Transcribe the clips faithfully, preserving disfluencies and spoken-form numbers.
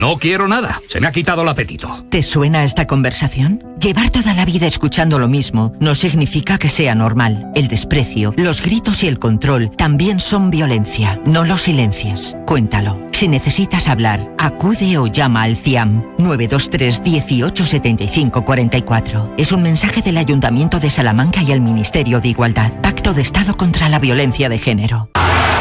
No quiero nada, se me ha quitado el apetito. ¿Te suena esta conversación? Llevar toda la vida escuchando lo mismo no significa que sea normal. El desprecio, los gritos y el control también son violencia. No lo silencies. Cuéntalo. Si necesitas hablar, acude o llama al C I A M nueve dos tres dieciocho setenta y cinco cuarenta y cuatro. Es un mensaje del Ayuntamiento de Salamanca y el Ministerio de Igualdad. Pacto de Estado contra la Violencia de Género.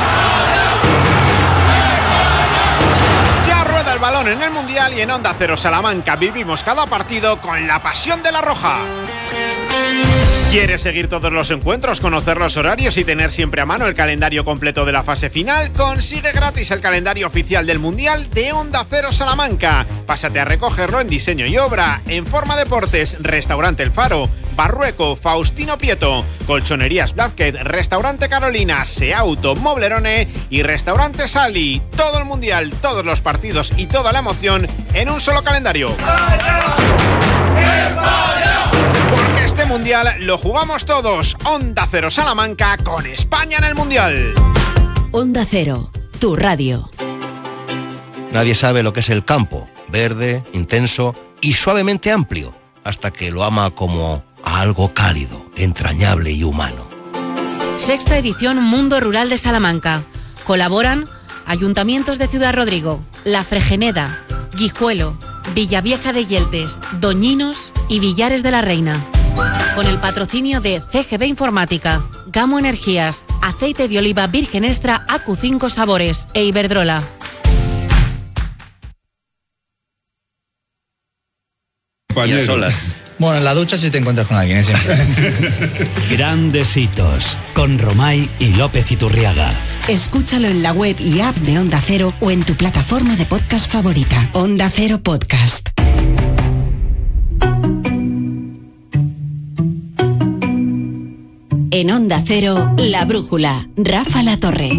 Balón en el Mundial y en Onda Cero Salamanca vivimos cada partido con la pasión de la roja. ¿Quieres seguir todos los encuentros, conocer los horarios y tener siempre a mano el calendario completo de la fase final? Consigue gratis el calendario oficial del Mundial de Onda Cero Salamanca. Pásate a recogerlo en Diseño y Obra, en Forma Deportes, Restaurante El Faro, Barrueco, Faustino Prieto, Colchonerías Blázquez, Restaurante Carolina, Seauto, Moblerone y Restaurante Sali. Todo el Mundial, todos los partidos y toda la emoción en un solo calendario. Porque este Mundial lo jugamos todos. Onda Cero Salamanca con España en el Mundial. Onda Cero, tu radio. Nadie sabe lo que es el campo, verde, intenso y suavemente amplio, hasta que lo ama como a algo cálido, entrañable y humano. Sexta edición Mundo Rural de Salamanca. Colaboran Ayuntamientos de Ciudad Rodrigo, La Fregeneda, Guijuelo, Villavieja de Yeltes, Doñinos y Villares de la Reina. Con el patrocinio de C G B Informática, Gamo Energías, Aceite de Oliva Virgen Extra A Q cinco Sabores e Iberdrola. Y a solas. Bueno, en la ducha si te encuentras con alguien, siempre. Grandes hitos, con Romay y López Iturriaga. Escúchalo en la web y app de Onda Cero o en tu plataforma de podcast favorita. Onda Cero Podcast. En Onda Cero, La Brújula, Rafa La Torre.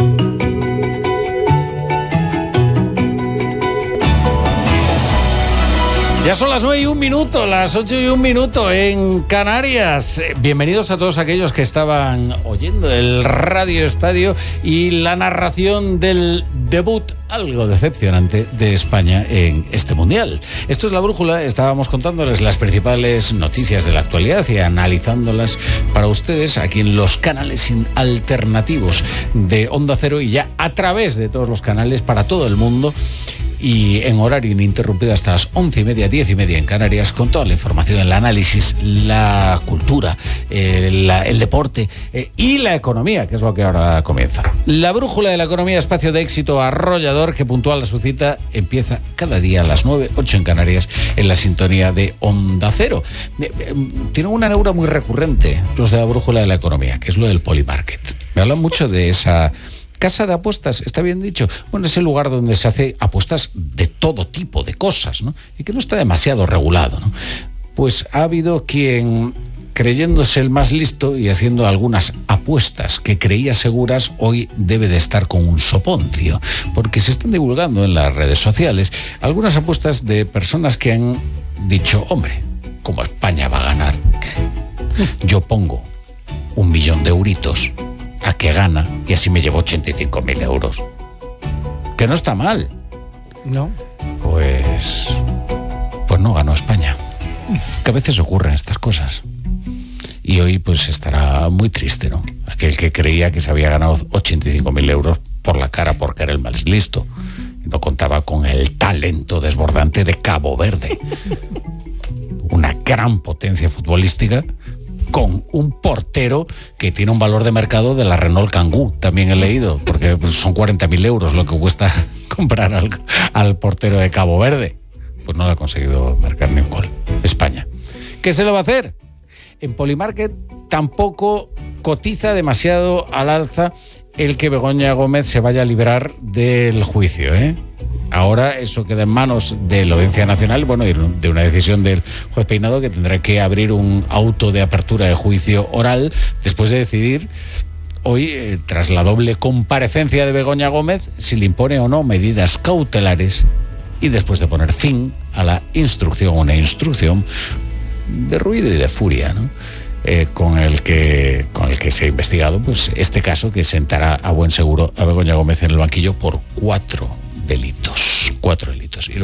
Ya son las nueve y un minuto, las ocho y un minuto en Canarias. Bienvenidos a todos aquellos que estaban oyendo el Radio Estadio y la narración del debut algo decepcionante de España en este Mundial. Esto es La Brújula, estábamos contándoles las principales noticias de la actualidad y analizándolas para ustedes aquí en los canales alternativos de Onda Cero y ya a través de todos los canales para todo el mundo. Y en horario ininterrumpido hasta las once y media, diez y media en Canarias, con toda la información, el análisis, la cultura, eh, la, el deporte eh, y la economía, que es lo que ahora comienza. La Brújula de la Economía, espacio de éxito arrollador que puntual a su cita empieza cada día a las nueve, ocho en Canarias, en la sintonía de Onda Cero. Eh, eh, tienen una neura muy recurrente los de la Brújula de la Economía, que es lo del Polymarket. Me hablan mucho de esa casa de apuestas, está bien dicho. Bueno, es el lugar donde se hace apuestas de todo tipo de cosas, ¿no? Y que no está demasiado regulado, ¿no? Pues ha habido quien, creyéndose el más listo y haciendo algunas apuestas que creía seguras, hoy debe de estar con un soponcio, porque se están divulgando en las redes sociales algunas apuestas de personas que han dicho, hombre, como España va a ganar, yo pongo un millón de euritos a que gana y así me llevo ochenta y cinco mil euros. Que no está mal. No. Pues... Pues no ganó España. Que a veces ocurren estas cosas. Y hoy pues estará muy triste, ¿no? Aquel que creía que se había ganado ochenta y cinco mil euros por la cara porque era el más listo. Y no contaba con el talento desbordante de Cabo Verde. Una gran potencia futbolística con un portero que tiene un valor de mercado de la Renault Kangoo, también he leído, porque son cuarenta mil euros lo que cuesta comprar al, al portero de Cabo Verde. Pues no le ha conseguido marcar ni un gol. España. ¿Qué se le va a hacer? En Polymarket tampoco cotiza demasiado al alza el que Begoña Gómez se vaya a librar del juicio, ¿eh? Ahora eso queda en manos de la Audiencia Nacional, bueno, y de una decisión del juez Peinado, que tendrá que abrir un auto de apertura de juicio oral después de decidir hoy, eh, tras la doble comparecencia de Begoña Gómez, si le impone o no medidas cautelares y después de poner fin a la instrucción, una instrucción de ruido y de furia, ¿no? Eh, con el que con el que se ha investigado pues este caso que sentará a buen seguro a Begoña Gómez en el banquillo por cuatro delitos. Cuatro delitos. Y